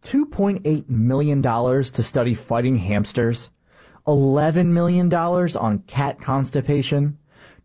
$2.8 million to study fighting hamsters, $11 million on cat constipation,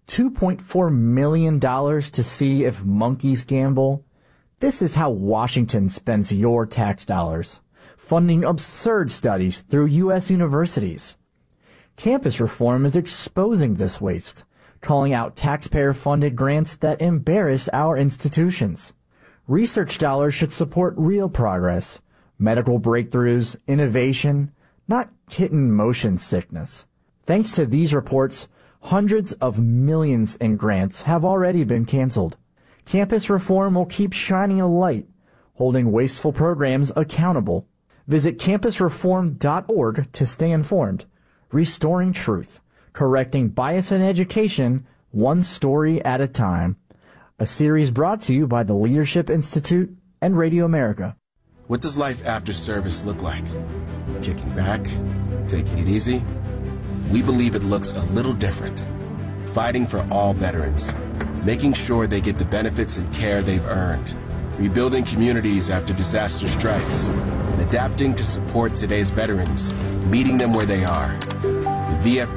$2.4 million to see if monkeys gamble. This is how Washington spends your tax dollars, funding absurd studies through U.S. universities. Campus reform is exposing this waste, calling out taxpayer-funded grants that embarrass our institutions. Research dollars should support real progress, medical breakthroughs, innovation, not kitten motion sickness. Thanks to these reports, hundreds of millions in grants have already been canceled. Campus reform will keep shining a light, holding wasteful programs accountable. Visit campusreform.org to stay informed. Restoring truth, correcting bias in education, one story at a time. A series brought to you by the Leadership Institute and Radio America. What does life after service look like? Kicking back? Taking it easy? We believe it looks a little different. Fighting for all veterans. Making sure they get the benefits and care they've earned. Rebuilding communities after disaster strikes. And adapting to support today's veterans. Meeting them where they are. The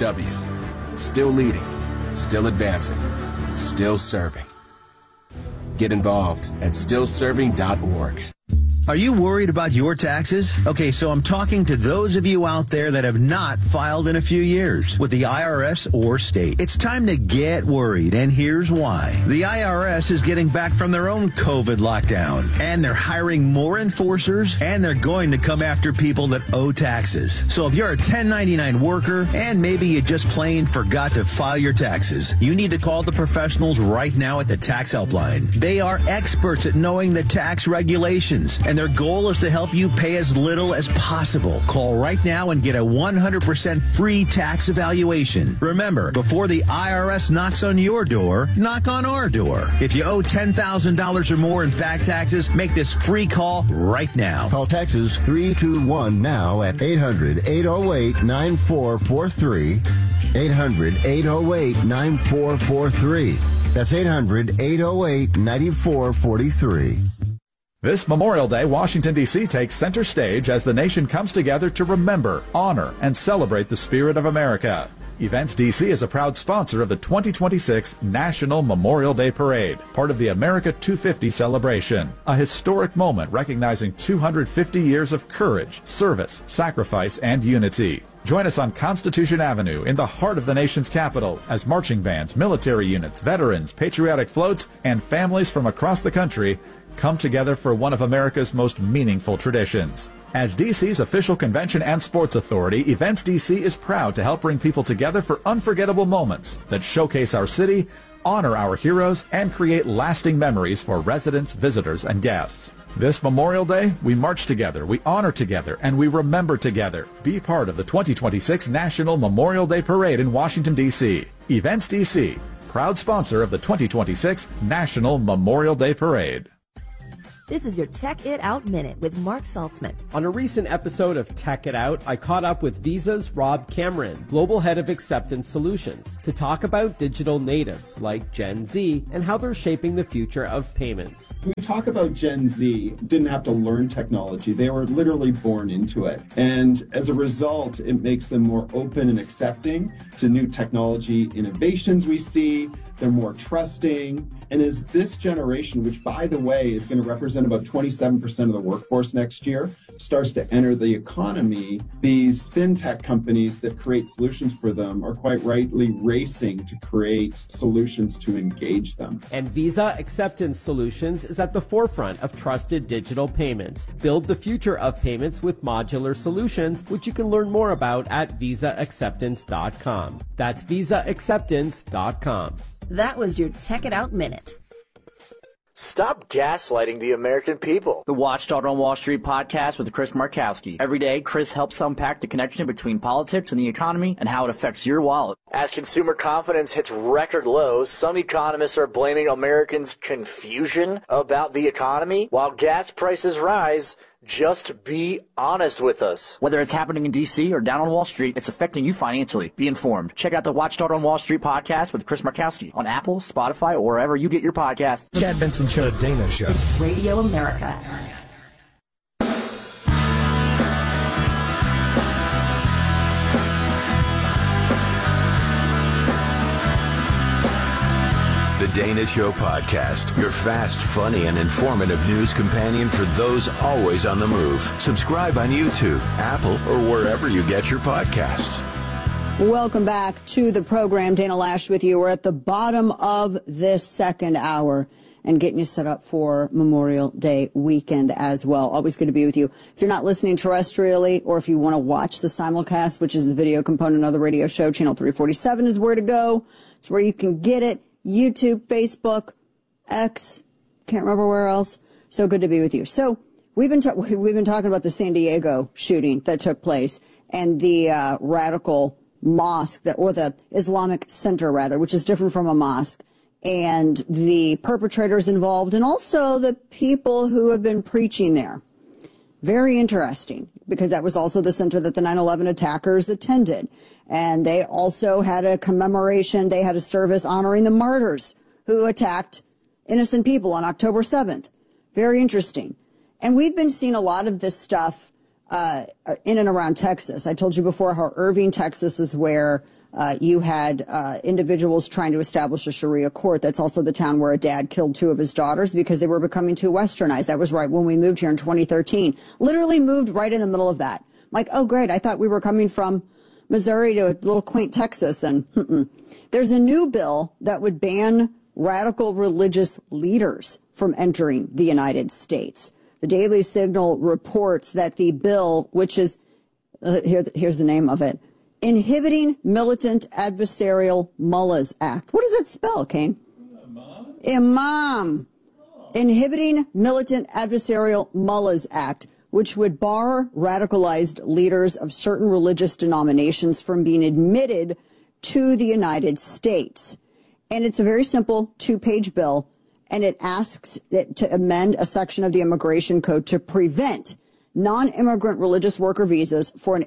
VFW. Still leading. Still advancing. Still serving. Get involved at stillserving.org. Are you worried about your taxes? Okay, so I'm talking to those of you out there that have not filed in a few years with the IRS or state. It's time to get worried, and here's why. The IRS is getting back from their own COVID lockdown, and they're hiring more enforcers, and they're going to come after people that owe taxes. So if you're a 1099 worker, and maybe you just plain forgot to file your taxes, you need to call the professionals right now at the Tax Helpline. They are experts at knowing the tax regulations, and their goal is to help you pay as little as possible. Call right now and get a 100% free tax evaluation. Remember, before the IRS knocks on your door, knock on our door. If you owe $10,000 or more in back taxes, make this free call right now. Call Texas 321 now at 800-808-9443. 800-808-9443. That's 800-808-9443. This Memorial Day, Washington, D.C. takes center stage as the nation comes together to remember, honor, and celebrate the spirit of America. Events DC is a proud sponsor of the 2026 National Memorial Day Parade, part of the America 250 celebration, a historic moment recognizing 250 years of courage, service, sacrifice, and unity. Join us on Constitution Avenue in the heart of the nation's capital as marching bands, military units, veterans, patriotic floats, and families from across the country come together for one of America's most meaningful traditions. As DC's official convention and sports authority, Events DC is proud to help bring people together for unforgettable moments that showcase our city, honor our heroes, and create lasting memories for residents, visitors, and guests. This Memorial Day, we march together, we honor together, and we remember together. Be part of the 2026 National Memorial Day Parade in Washington, D.C. Events DC, proud sponsor of the 2026 National Memorial Day Parade. This is your Tech It Out Minute with Mark Saltzman. On a recent episode of Tech It Out, I caught up with Visa's Rob Cameron, Global Head of Acceptance Solutions, to talk about digital natives like Gen Z and how they're shaping the future of payments. We talk about Gen Z, didn't have to learn technology. They were literally born into it. And as a result, it makes them more open and accepting to new technology innovations we see. They're more trusting. And as this generation, which, by the way, is going to represent about 27% of the workforce next year, starts to enter the economy, these fintech companies that create solutions for them are quite rightly racing to create solutions to engage them. And Visa Acceptance Solutions is at the forefront of trusted digital payments. Build the future of payments with modular solutions, which you can learn more about at visaacceptance.com. That's visaacceptance.com. That was your Tech It Out Minute. Stop gaslighting the American people. The Watchdog on Wall Street podcast with Chris Markowski. Every day, Chris helps unpack the connection between politics and the economy and how it affects your wallet. As consumer confidence hits record lows, some economists are blaming Americans' confusion about the economy, while gas prices rise. Just be honest with us. Whether it's happening in D.C. or down on Wall Street, it's affecting you financially. Be informed. Check out the Watchdog on Wall Street podcast with Chris Markowski on Apple, Spotify, or wherever you get your podcasts. Chad Benson Show. The Dana Show. Radio America. Dana Show Podcast, your fast, funny, and informative news companion for those always on the move. Subscribe on YouTube, Apple, or wherever you get your podcasts. Welcome back to the program. Dana Loesch with you. We're at the bottom of this second hour and getting you set up for Memorial Day weekend as well. Always good to be with you. If you're not listening terrestrially, or if you want to watch the simulcast, which is the video component of the radio show, channel 347 is where to go. It's where you can get it. YouTube, Facebook, X, can't remember where else. So good to be with you. So we've been talking about the San Diego shooting that took place and the radical mosque or the Islamic center rather, which is different from a mosque, and the perpetrators involved, and also the people who have been preaching there. Very interesting, because that was also the center that the 9/11 attackers attended. And they also had a commemoration, they had a service honoring the martyrs who attacked innocent people on October 7th. Very interesting. And we've been seeing a lot of this stuff in and around Texas. I told you before how Irving, Texas is where you had individuals trying to establish a Sharia court. That's also the town where a dad killed 2 of his daughters because they were becoming too westernized. That was right when we moved here in 2013. Literally moved right in the middle of that. I'm like, oh, great. I thought we were coming from Missouri to a little quaint Texas. And there's a new bill that would ban radical religious leaders from entering the United States. The Daily Signal reports that the bill, which is, here's the name of it, Inhibiting Militant Adversarial Mullahs Act. What does it spell, Kane? Imam. Inhibiting Militant Adversarial Mullahs Act, which would bar radicalized leaders of certain religious denominations from being admitted to the United States. And it's a very simple 2-page bill, and it asks it to amend a section of the Immigration Code to prevent non-immigrant religious worker visas for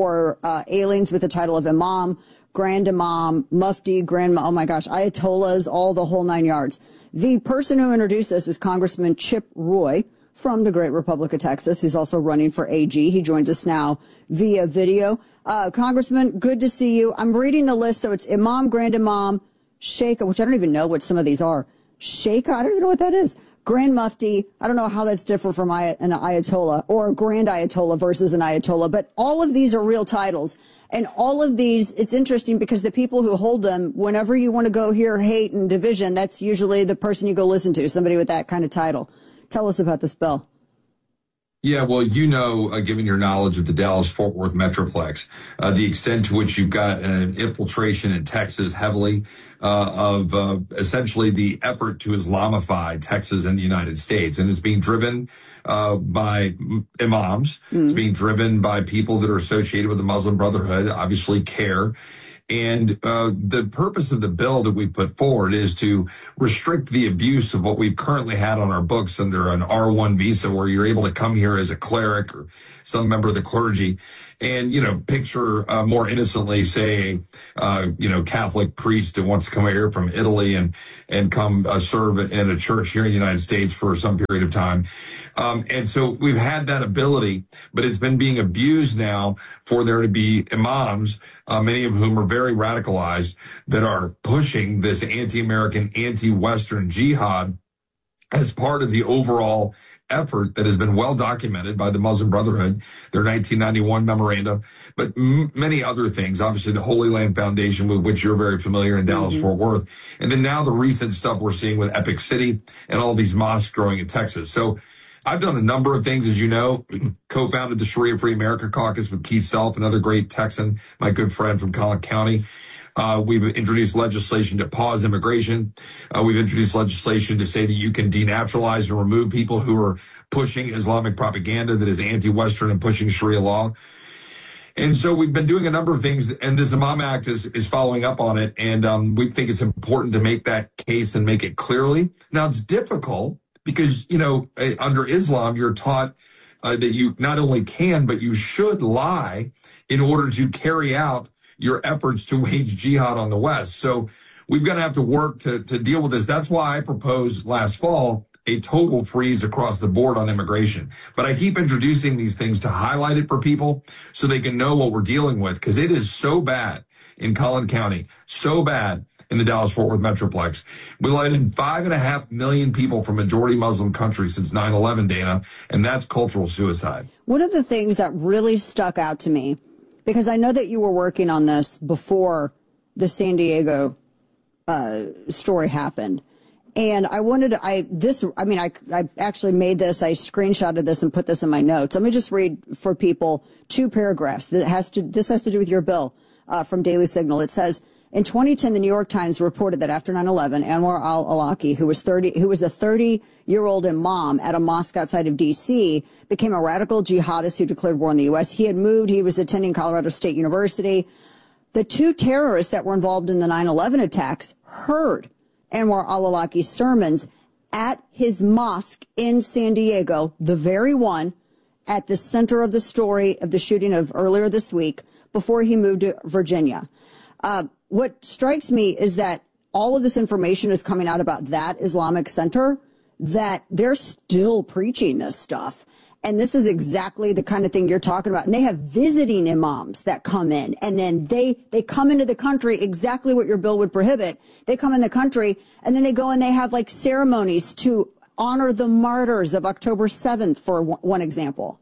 aliens with the title of Imam, Grand Imam, Mufti, oh my gosh, Ayatollahs, all the whole 9 yards. The person who introduced this is Congressman Chip Roy from the great Republic of Texas, who's also running for AG. He joins us now via video. Congressman, good to see you. I'm reading the list, so it's Imam, Grand Imam, Sheikh, which I don't even know what some of these are. Sheikh, I don't even know what that is. Grand Mufti, I don't know how that's different from an Ayatollah or a Grand Ayatollah versus an Ayatollah, but all of these are real titles. And all of these, it's interesting because the people who hold them, whenever you want to go hear hate and division, that's usually the person you go listen to, somebody with that kind of title. Tell us about this bill. Yeah, well, given your knowledge of the Dallas-Fort Worth Metroplex, the extent to which you've got an infiltration in Texas heavily of essentially the effort to Islamify Texas and the United States. And it's being driven by imams. It's being driven by people that are associated with the Muslim Brotherhood, obviously CAIR. And the purpose of the bill that we put forward is to restrict the abuse of what we've currently had on our books under an R1 visa, where you're able to come here as a cleric or some member of the clergy and, picture more innocently, say, Catholic priest who wants to come here from Italy and come serve in a church here in the United States for some period of time. And so we've had that ability, but it's been being abused now for there to be imams, many of whom are very radicalized, that are pushing this anti-American, anti-Western jihad as part of the overall effort that has been well documented by the Muslim Brotherhood, their 1991 memorandum, but many other things. Obviously, the Holy Land Foundation, with which you're very familiar in Dallas-Fort Worth. And then now the recent stuff we're seeing with Epic City and all these mosques growing in Texas. So I've done a number of things, as you know, co-founded the Sharia Free America Caucus with Keith Self, another great Texan, my good friend from Collin County. We've introduced legislation to pause immigration. We've introduced legislation to say that you can denaturalize and remove people who are pushing Islamic propaganda that is anti-Western and pushing Sharia law. And so we've been doing a number of things, and this Imam Act is following up on it. And we think it's important to make that case and make it clearly. Now, it's difficult because, under Islam, you're taught that you not only can, but you should lie in order to carry out your efforts to wage jihad on the West. So we're going to have to work to deal with this. That's why I proposed last fall a total freeze across the board on immigration. But I keep introducing these things to highlight it for people so they can know what we're dealing with, because it is so bad in Collin County, so bad in the Dallas-Fort Worth Metroplex. We let in 5.5 million people from majority Muslim countries since 9/11, Dana, and that's cultural suicide. One of the things that really stuck out to me, because I know that you were working on this before the San Diego story happened. And I wanted to, I actually made this, I screenshotted this and put this in my notes. Let me just read for people 2 paragraphs. This has to do with your bill, from Daily Signal. It says, in 2010, the New York Times reported that after 9/11, Anwar al-Awlaki, who was a 30-year-old imam at a mosque outside of D.C., became a radical jihadist who declared war on the U.S. He had moved. He was attending Colorado State University. The 2 terrorists that were involved in the 9/11 attacks heard Anwar al-Awlaki's sermons at his mosque in San Diego, the very one at the center of the story of the shooting of earlier this week, before he moved to Virginia. What strikes me is that all of this information is coming out about that Islamic center, that they're still preaching this stuff. And this is exactly the kind of thing you're talking about. And they have visiting imams that come in, and then they come into the country, exactly what your bill would prohibit. They come in the country, and then they go and they have like ceremonies to honor the martyrs of October 7th, for one example.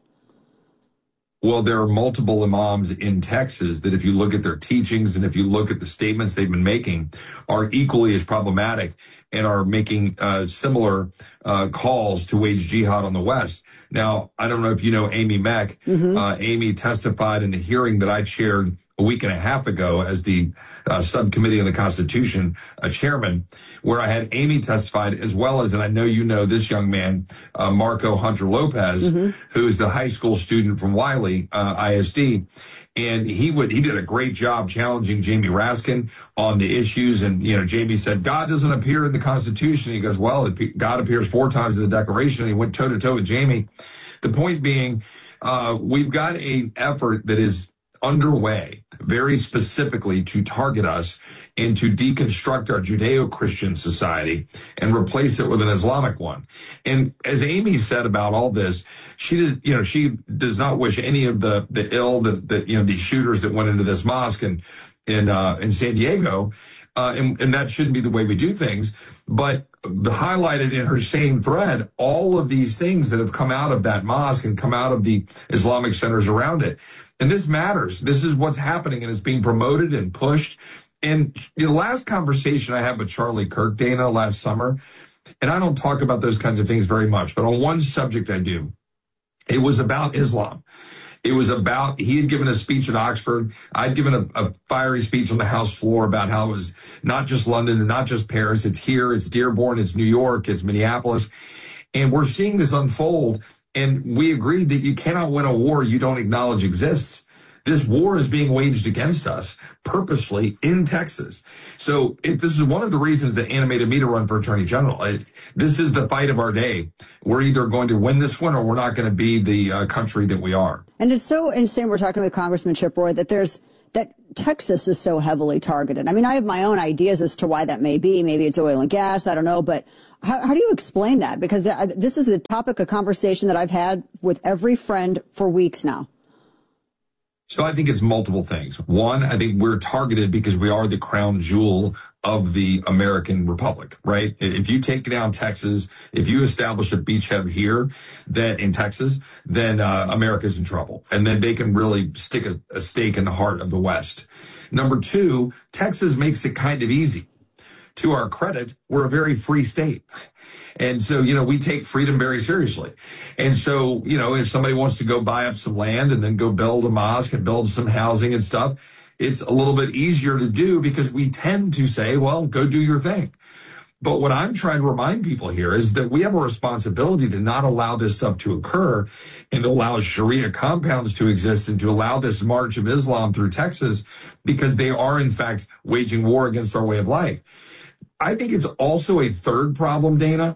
Well, there are multiple imams in Texas that, if you look at their teachings and if you look at the statements they've been making, are equally as problematic and are making similar calls to wage jihad on the West. Now, I don't know if you know Amy Meck. Amy testified in the hearing that I chaired a week and a half ago as the subcommittee on the Constitution chairman, where I had Amy testified, as well as, and I know you know this young man, Marco Hunter Lopez, who's the high school student from Wiley ISD. And he did a great job challenging Jamie Raskin on the issues. And, Jamie said, God doesn't appear in the Constitution. He goes, well, God appears 4 times in the Declaration. And he went toe to toe with Jamie. The point being, we've got an effort that is underway very specifically to target us and to deconstruct our Judeo-Christian society and replace it with an Islamic one. And as Amy said about all this, she does not wish any of the ill that these shooters that went into this mosque in San Diego, and that shouldn't be the way we do things. But highlighted in her same thread, all of these things that have come out of that mosque and come out of the Islamic centers around it. And this matters. This is what's happening, and it's being promoted and pushed. And the last conversation I had with Charlie Kirk, Dana, last summer, and I don't talk about those kinds of things very much, but on one subject I do. It was about Islam. It was about, he had given a speech at Oxford. I'd given a fiery speech on the House floor about how it was not just London and not just Paris. It's here, it's Dearborn, it's New York, it's Minneapolis. And we're seeing this unfold. And we agreed that you cannot win a war you don't acknowledge exists. This war is being waged against us purposefully in Texas. So this is one of the reasons that animated me to run for Attorney General. This is the fight of our day. We're either going to win this one or we're not going to be the country that we are. And it's so insane. We're talking with Congressman Chip Roy that Texas is so heavily targeted. I mean, I have my own ideas as to why that may be. Maybe it's oil and gas. I don't know. But how do you explain that? Because this is a topic of conversation that I've had with every friend for weeks now. So I think it's multiple things. One, I think we're targeted because we are the crown jewel of the American Republic, right? If you take down Texas, if you establish a beachhead here, then in Texas, then America's in trouble. And then they can really stick a stake in the heart of the West. Number two, Texas makes it kind of easy. To our credit, we're a very free state. And so, we take freedom very seriously. And so, if somebody wants to go buy up some land and then go build a mosque and build some housing and stuff, it's a little bit easier to do because we tend to say, well, go do your thing. But what I'm trying to remind people here is that we have a responsibility to not allow this stuff to occur and to allow Sharia compounds to exist and to allow this march of Islam through Texas because they are, in fact, waging war against our way of life. I think it's also a third problem, Dana,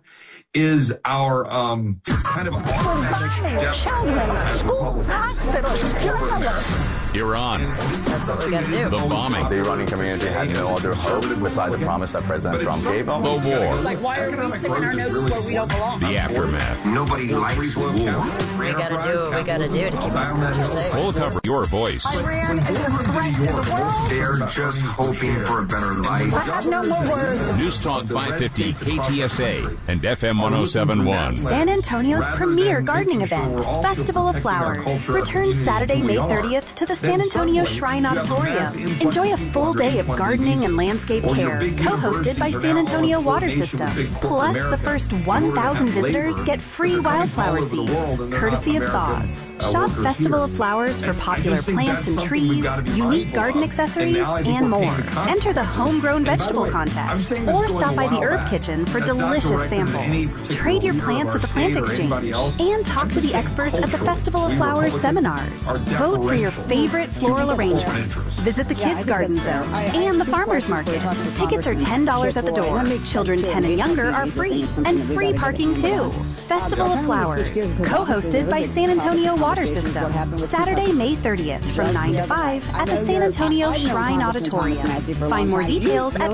is our kind of automatic children, schools, hospitals, Iran. That's what we got to do. The bombing. The Iranian community had no other hope beside the promise that President Trump gave them. The war. Like, why are we sticking our noses where we don't belong? The aftermath. Nobody likes war. We got to do what we got to do to keep this country safe. Full cover. Your voice. Iran is a threat to the world. They're just hoping for a better life. I have no more words. News Talk 550 KTSA and FM 1071. San Antonio's premier gardening event, Festival of Flowers, returns Saturday, May 30th to the San Antonio Shrine Auditorium. Enjoy a full day of gardening and landscape care, co-hosted by San Antonio Water System. Plus, the first 1,000 visitors get free wildflower seeds, courtesy of Saws. Shop Festival of Flowers for popular plants and trees, unique garden accessories, and more. Enter the homegrown vegetable contest, or stop by the Herb Kitchen for delicious samples. Trade your plants at the Plant Exchange, and talk to the experts at the Festival of Flowers seminars. Vote for your favorite floral arrangements. Visit the Kids Garden Zone and the Farmers Market. Tickets are $10 at the door. Children 10 and younger are free, and free parking too. Festival of Flowers, co-hosted by San Antonio Water System. Saturday, May 30th from 9 to 5 at the San Antonio Shrine Auditorium. Find more details at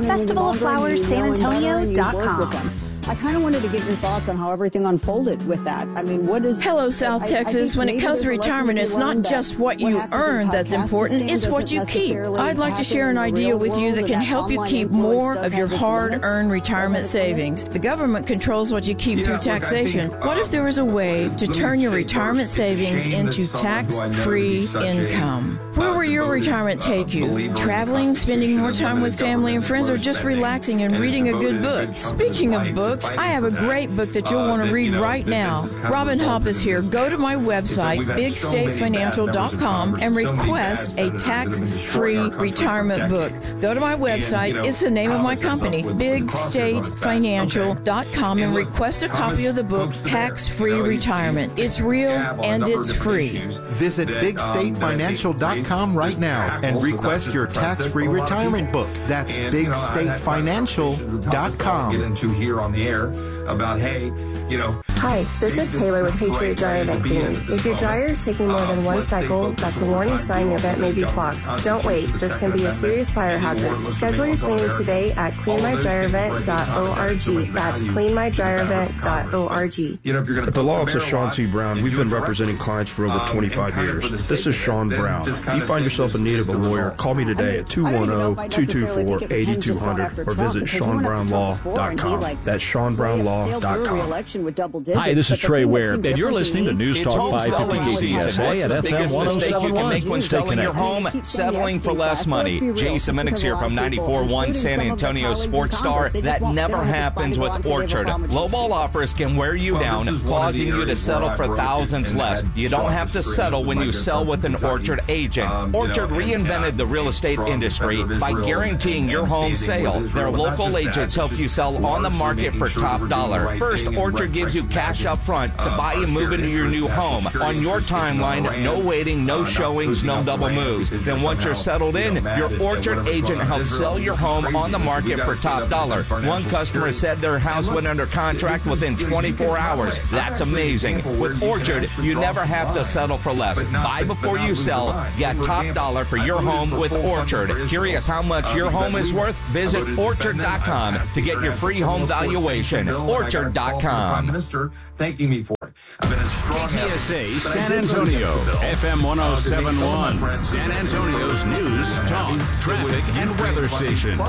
festivaloflowerssanantonio.com. I kind of wanted to get your thoughts on how everything unfolded with that. I mean, what is... Hello, South Texas. When it comes to retirement, it's not just what you earn that's important, it's what you keep. I'd like to share an idea with you that can help you keep more of your hard-earned retirement savings. The government controls what you keep through taxation. What if there was a way to turn your retirement savings into tax-free income? Where will your retirement take you? Traveling, spending more time with family and friends, or just relaxing and reading a good book? Speaking of books, I have a great book that you'll want to read right now. Robin Hopp is here. Go to my website, bigstatefinancial.com, and request a tax-free retirement book. Go to my website. It's the name of my company, bigstatefinancial.com, and request a copy of the book, Tax-Free Retirement. It's real and it's free. Visit bigstatefinancial.com right now and request your tax-free retirement book. That's bigstatefinancial.com. Get into here on the air about, hey, you know. Hi, this is Taylor with Patriot Dryer Vent Cleaning. If your dryer is taking more than one cycle, that's a warning sign your vent may be clogged. Don't wait. This can be a serious fire hazard. Schedule your cleaning today at cleanmydryervent.org. That's cleanmydryervent.org. At the Law Office of Sean C. Brown, we've been representing clients for over 25 years. This is Sean Brown. If you find yourself in need of a lawyer, call me today at 210-224-8200 or visit SeanBrownLaw.com. That's SeanBrownLaw.com. Hi, this is Trey Ware, and you're listening to News Talk 550 KTSA at FM 1071. Stay connected. Settling for less money. Jay Semenix here from 94.1 San Antonio Sports Star. That never happens with Orchard. Lowball offers can wear you down, causing you to settle for thousands less. You don't have to settle when you sell with an Orchard agent. Orchard reinvented the real estate industry by guaranteeing your home sale. Their local agents help you sell on the market for top dollar. First, Orchard gives you cash up front to buy and move into your new home. On your timeline, no waiting, no showings, no double moves. Then once you're settled in, your Orchard agent helps sell your home on the market for top dollar. One customer said their house went under contract within 24 hours. That's amazing. With Orchard, you never have to settle for less. Buy before you sell. Get top dollar for your home with Orchard. Curious how much your home is worth? Visit Orchard.com to get your free home valuation. Orchard.com. Minister thanking me for it. I've been a strong KTSA San Antonio, FM 1071, San Antonio's news, talk, traffic, and weather station.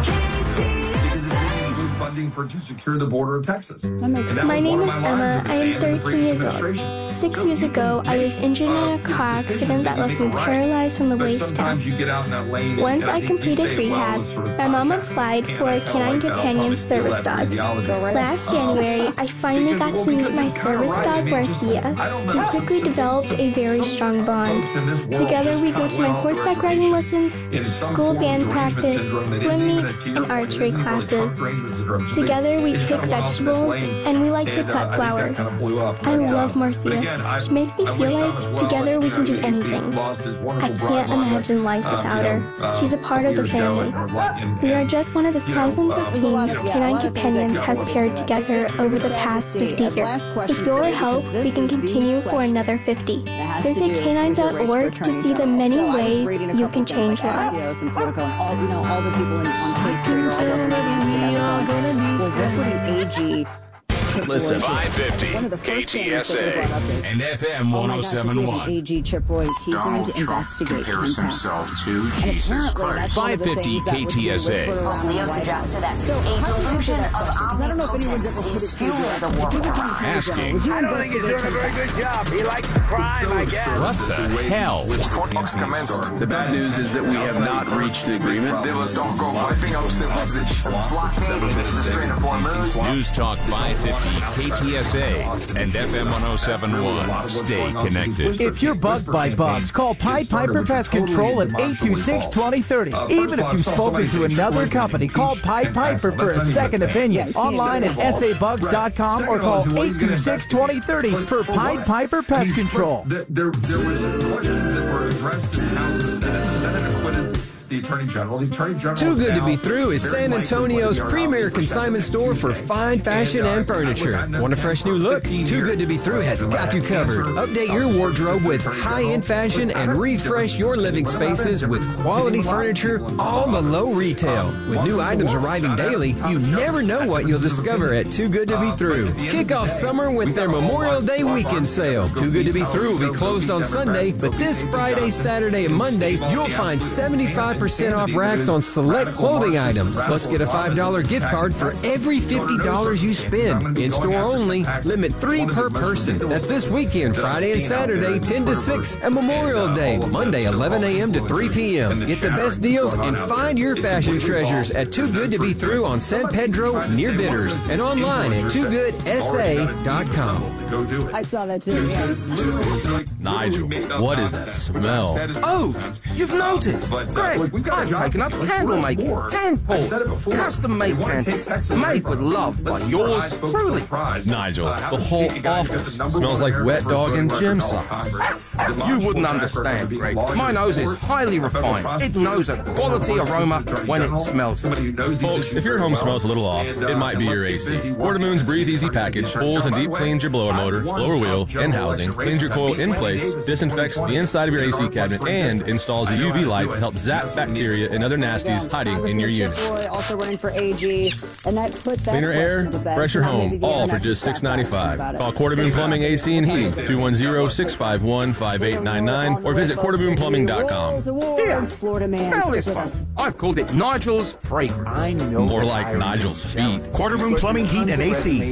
Funding to secure the border of Texas. My name is Emma. I am 13 years old. 6 years ago, I was injured in a car accident that left me paralyzed from the waist down. Once I completed rehab, my mom applied for a canine companion service dog. Last January, I finally got to meet my service dog, Garcia. We quickly developed a very strong bond. Together, we go to my horseback riding lessons, school band practice, swim meets, and archery classes. Together we pick vegetables, and we like to cut flowers. I love Marcia. She makes me feel like together we can do anything. I can't imagine life without her. She's a part of the family. We are just one of the thousands of teams Canine Companions has paired together over the past 50 years. With your help, we can continue for another 50. Visit canine.org to see the many ways you can change lives. All the people on K-Street, all over the past together. Well, we're putting AG. Listen, 550 KTSA and FM 107.1. AG Chip Royce, he's going to investigate compares himself to Jesus Christ. 550 KTSA. Leo suggested that a delusion of omnipotence is fueling the war with crime. Asking, I don't think he's doing a very good job. He likes crime, I guess. What the hell? Court talks commenced. The bad news is that we have not reached an agreement. News Talk 550 KTSA and FM 107.1. Stay connected. If you're bugged by bugs, call Pied Piper Pest Control at 826-2030. Even if you've spoken to another company, call Pied Piper for a second opinion. Online at sabugs.com or call 826-2030 for Pied Piper Pest Control. There was questions that were addressed in the House and the Senate. The Senate acquitted the Attorney General. The Attorney General. Too Good to Be Through is San Antonio's premier consignment store for fine fashion and furniture. Want a fresh new look? Too Good to Be Through has got you covered. Update your wardrobe with high-end fashion and refresh your living spaces with quality furniture all below retail. With new items arriving daily, you never know what you'll discover at Too Good to Be Through. Kick off summer with their Memorial Day weekend sale. Too Good to Be Through will be closed on Sunday, but this Friday, Saturday, and Monday, you'll find 75% off racks on select clothing items. Plus, get a $5 gift card for every $50 you spend. In-store only. Limit 3 per person. That's this weekend, Friday and Saturday, 10 to 6, and Memorial Day, Monday, 11 a.m. to 3 p.m. Get the best deals and find your fashion treasures at Too Good to Be Through on San Pedro near Bitters and online at toogoodsA.com. I saw that too. Yeah. Nigel, what is that smell? Oh, you've noticed. Great. I've taken up candle making, hand pulled, custom made candles, made with love by yours truly. Nigel, the whole office smells like wet dog and gym socks. You wouldn't understand, Greg. My nose is highly refined. It knows a quality aroma when it smells it. Folks, if your home smells a little off, it might be your AC. Quartermoon's Breathe Easy package pulls and deep cleans your blower motor, blower wheel, and housing, cleans your coil in place, disinfects the inside of your AC cabinet, and installs a UV light to help zap bacteria and other nasties hiding in your unit. Also running for AG, and that put that cleaner air, fresher home, all for just $6.95. Call Quartermoon Plumbing, AC and Heating, 210-651-5899, or visit quartermoonplumbing.com. Here, smell this one. I've called it Nigel's Fragrance. I know. More like Nigel's feet. Quartermoon Plumbing, Heat, and AC,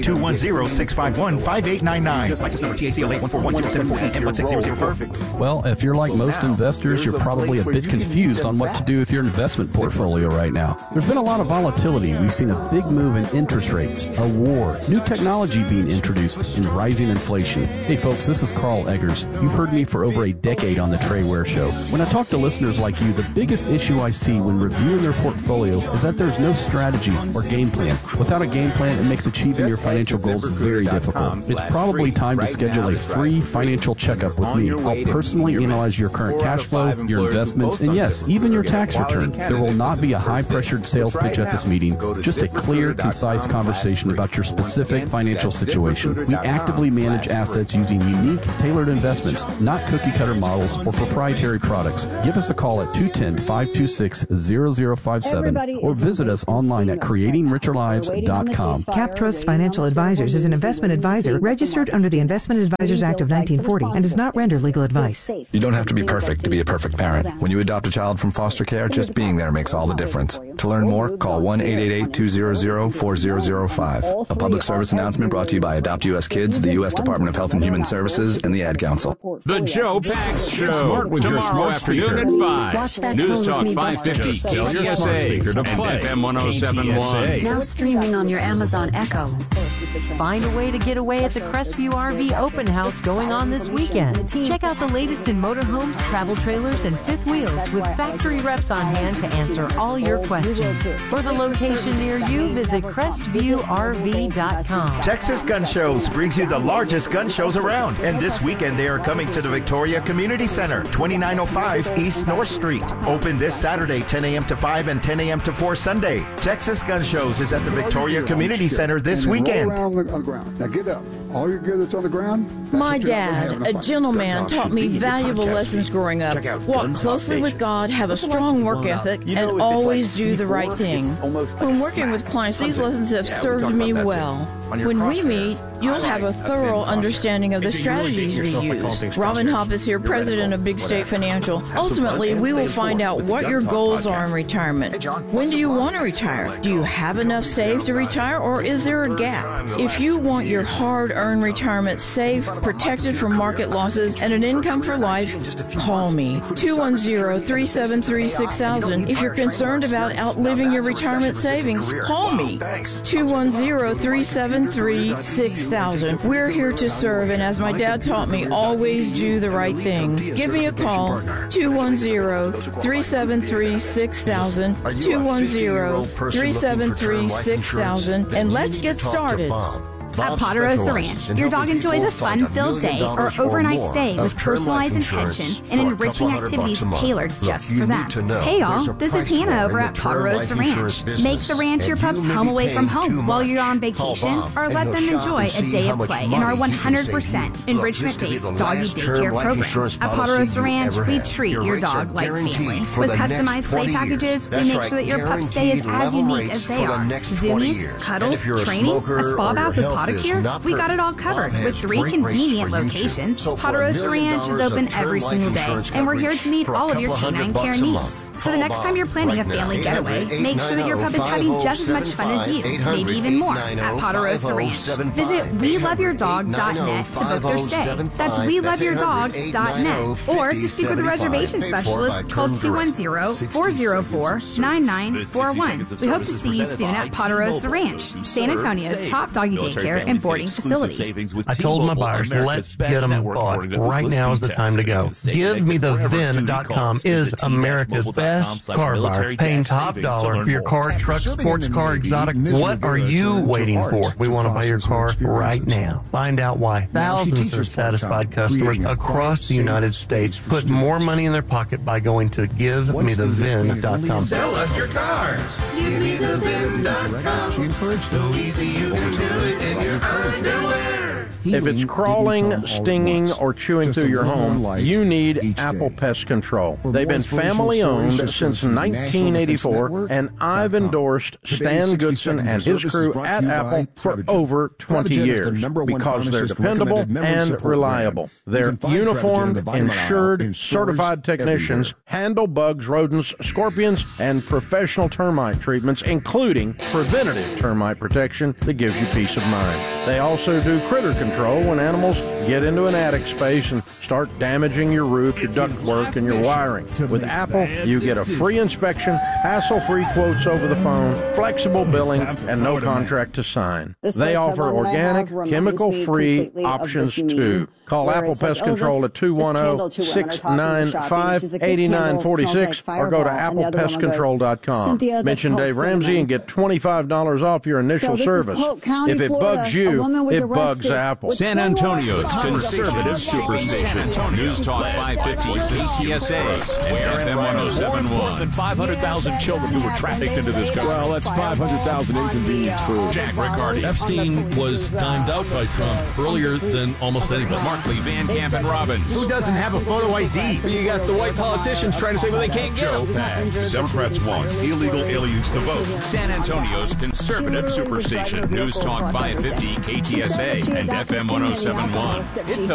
210-651-5899. License number TACL 8141074 and 16004. Well, if you're like most investors, you're probably a bit confused on what to do with your investment portfolio right now. There's been a lot of volatility. We've seen a big move in interest rates, a war, new technology being introduced, and rising inflation. Hey folks, this is Carl Eggers. You've heard me for over a decade on the Trey Ware Show. When I talk to listeners like you, the biggest issue I see when reviewing their portfolio is that there's no strategy or game plan. Without a game plan, it makes achieving your financial goals very difficult. It's probably time to schedule a free financial checkup with me. I'll personally analyze your current cash flow, your investments, and yes, even your tax return. There will not be a high-pressured sales pitch at this meeting, just a clear, concise conversation about your specific financial situation. We actively manage assets using unique, tailored investments, not cookie-cutter models or proprietary products. Give us a call at 210-526-0057 or visit us online at creatingricherlives.com. CapTrust Financial Advisors is an investment advisor registered under the Investment Advisors Act of 1940 and does not render legal advice. You don't have to be perfect to be a perfect parent. When you adopt a child from foster care, just being there makes all the difference. To learn more, call 1-888-200-4005. A public service announcement brought to you by Adopt U.S. Kids, the U.S. Department of Health and Human Services, and the Ad Council. The The Joe Pags Show. Tomorrow afternoon at 5. News Talk 550 KTSA and FM 1071. Now streaming on your Amazon Echo. Find a way to get away at the Crestview RV Open House going on this weekend. Check out the latest in motorhomes, travel trailers, and fifth wheels with factory reps on hand to answer all your questions. For the location near you, visit CrestviewRV.com. Texas Gun Shows brings you the largest gun shows around, and this weekend they are coming to the Victoria Community Center, 2905 East North Street. Open this Saturday, 10 a.m. to 5 and 10 a.m. to 4 Sunday. Texas Gun Shows is at the Victoria Community Center this weekend. Roll around on the ground. Now get up. All your gear that's on the ground. My dad, a gentleman, taught me valuable lessons growing up. Walk closely with God, have a strong work ethic, and always do the right thing. When working with clients, these lessons have served me well. When we meet, you'll have a thorough understanding of the strategies we use. Robin Hopp is here, president of Big State Financial. Ultimately, we will find out what your goals are in retirement. When do you want to retire? Do you have enough saved to retire, or is there a gap? If you want your hard-earned retirement safe, protected from market losses, and an income for life, call me. 210-373-6000. If you're concerned about outliving your retirement savings, call me. 210-373-6000. We're here to serve, and as my dad taught me, always do the right thing. Give me a call, 210-373-6000, 210-373-6000, and let's get started. At Ponderosa Ranch, your dog enjoys a fun-filled day or overnight stay with personalized attention and enriching activities tailored just for them. Hey y'all, this is Hannah over at Ponderosa Ranch. Make the ranch your pup's home away from home while you're on vacation, or let them enjoy a day of play in our 100% enrichment-based doggy daycare program. At Ponderosa Ranch, we treat your dog like family. With customized play packages, we make sure that your pup's stay is as unique as they are. Zoomies, cuddles, training, a spa bath with Podicure, we got it all covered with 3 convenient locations. Ponderosa Ranch is open every single day, and we're here to meet all of your canine care needs. So the next time you're planning a family getaway, make sure that your pup is having just as much fun as you, maybe even more, at Ponderosa Ranch. Visit WeLoveYourDog.net to book their stay. That's WeLoveYourDog.net. Or to speak with a reservation specialist, call 210-404-9941. We hope to see you soon at Ponderosa Ranch, San Antonio's top doggy daycare and boarding facility. I told my buyers, let's get them bought. Right now is the time to go. GiveMeTheVin.com is America's best car buyer, paying top dollar for your car, truck, sports car, exotic. What are you waiting for? We want to buy your car right now. Find out why thousands of satisfied customers across the United States put more money in their pocket by going to GiveMeTheVin.com. Sell us your cars. GiveMeTheVin.com. So easy you can do it in your underwear. If it's crawling, stinging, or chewing through your home, you need Apple Pest Control. They've been family-owned since 1984, and I've endorsed Stan Goodson and his crew at Apple for over 20 years because they're dependable and reliable. Their uniformed, insured, certified technicians handle bugs, rodents, scorpions, and professional termite treatments, including preventative termite protection that gives you peace of mind. They also do critter control when animals get into an attic space and start damaging your roof, your ductwork, and your wiring. With Apple, you get a free inspection, hassle-free quotes over the phone, flexible billing, and no contract to sign. They offer organic, chemical-free options too. Call Apple Pest Control at 210-695-8946 or go to applepestcontrol.com. Mention Dave Ramsey and get $25 off your initial service. If it bugs you, it bugs Apple. San Antonio's conservative superstation. News Talk 550 KTSA, FM 1071. More than 500,000 children who were trafficked into this country. Well, that's 500,000 inconvenient foods. Jack Riccardi. Epstein was dimed out by Trump earlier than almost anybody. Mark Lee, Van Camp, and Robbins. Who doesn't have a photo ID? You got the white politicians trying to say, well, they can't get Joe Pags. Democrats want illegal aliens to vote. San Antonio's conservative superstation. News Talk 550 KTSA and FM 1071.